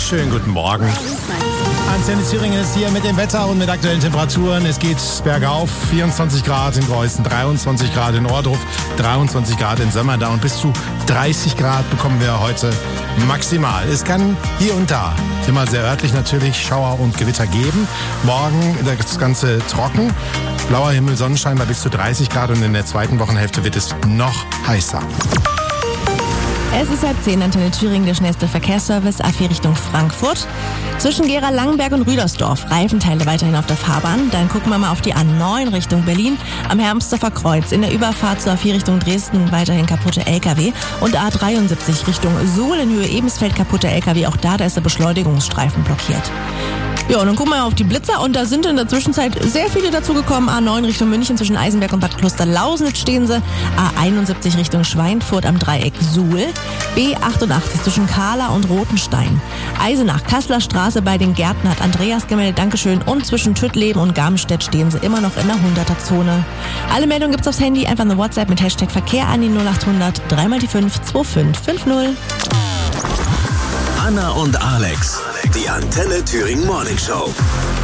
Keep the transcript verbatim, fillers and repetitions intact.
Schönen guten Morgen. Antenne Thüringen ist hier mit dem Wetter und mit aktuellen Temperaturen. Es geht bergauf, vierundzwanzig Grad in Greußen, dreiundzwanzig Grad in Ohrdruf, dreiundzwanzig Grad in Sömmerda und bis zu dreißig Grad bekommen wir heute maximal. Es kann hier und da, immer sehr örtlich natürlich, Schauer und Gewitter geben. Morgen das Ganze trocken, blauer Himmel, Sonnenschein bei bis zu dreißig Grad und in der zweiten Wochenhälfte wird es noch heißer. Es ist halb zehn, Antenne Thüringen, der schnellste Verkehrsservice, A vier Richtung Frankfurt. Zwischen Gera, Langenberg und Rüdersdorf, Reifenteile weiterhin auf der Fahrbahn. Dann gucken wir mal auf die A neun Richtung Berlin, am Hermsdorfer Kreuz. In der Überfahrt zur A vier Richtung Dresden weiterhin kaputte L K W. Und A dreiundsiebzig Richtung Suhl in Höhe Ebensfeld kaputte L K W. Auch da, da ist der Beschleunigungsstreifen blockiert. Ja, und dann gucken wir mal auf die Blitzer und da sind in der Zwischenzeit sehr viele dazugekommen. A neun Richtung München zwischen Eisenberg und Bad Kloster-Lausnitz stehen sie. A einundsiebzig Richtung Schweinfurt am Dreieck Suhl. B achtundachtzig zwischen Kahla und Rothenstein. Eisenach, Kasseler Straße bei den Gärten hat Andreas gemeldet, Dankeschön. Und zwischen Tüttleben und Garmstedt stehen sie immer noch in der hunderter-Zone. Alle Meldungen gibt's aufs Handy, einfach eine WhatsApp mit Hashtag Verkehr an die null acht hundert drei mal die fünf zwei fünf fünf null. Anna und Alex, die Antenne Thüringen Morning Show.